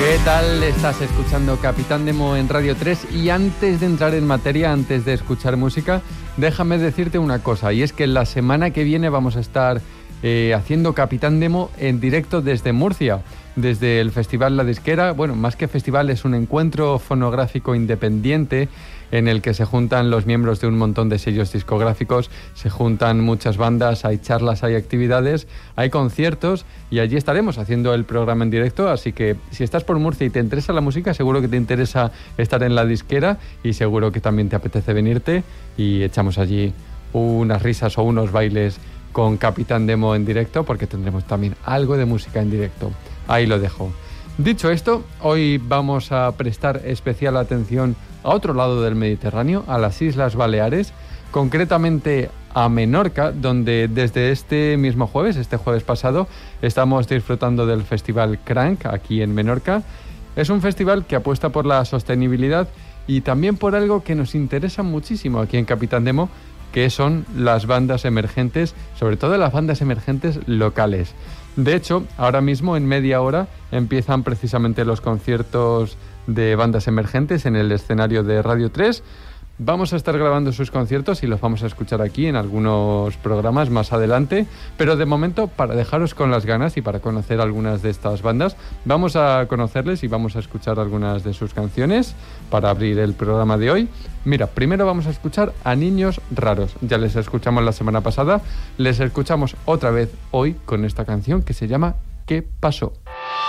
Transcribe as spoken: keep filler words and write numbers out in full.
¿Qué tal? Estás escuchando Capitán Demo en Radio tres y antes de entrar en materia, antes de escuchar música, déjame decirte una cosa, y es que la semana que viene vamos a estar eh, haciendo Capitán Demo en directo desde Murcia, desde el Festival La Disquera. Bueno, más que festival, es un encuentro fonográfico independiente en el que se juntan los miembros de un montón de sellos discográficos, se juntan muchas bandas, hay charlas, hay actividades, hay conciertos y allí estaremos haciendo el programa en directo, así que si estás por Murcia y te interesa la música, seguro que te interesa estar en La Disquera y seguro que también te apetece venirte y echamos allí unas risas o unos bailes con Capitán Demo en directo, porque tendremos también algo de música en directo. Ahí lo dejo. Dicho esto, hoy vamos a prestar especial atención a otro lado del Mediterráneo, a las Islas Baleares, concretamente a Menorca, donde desde este mismo jueves, este jueves pasado, estamos disfrutando del Festival Crank aquí en Menorca. Es un festival que apuesta por la sostenibilidad y también por algo que nos interesa muchísimo aquí en Capitán Demo, que son las bandas emergentes, sobre todo las bandas emergentes locales. De hecho, ahora mismo en media hora empiezan precisamente los conciertos de bandas emergentes en el escenario de Radio tres. Vamos a estar grabando sus conciertos y los vamos a escuchar aquí en algunos programas más adelante, pero de momento, para dejaros con las ganas y para conocer algunas de estas bandas, vamos a conocerles y vamos a escuchar algunas de sus canciones para abrir el programa de hoy. Mira, primero vamos a escuchar a Niños Raros. Ya les escuchamos la semana pasada, les escuchamos otra vez hoy con esta canción que se llama ¿Qué pasó?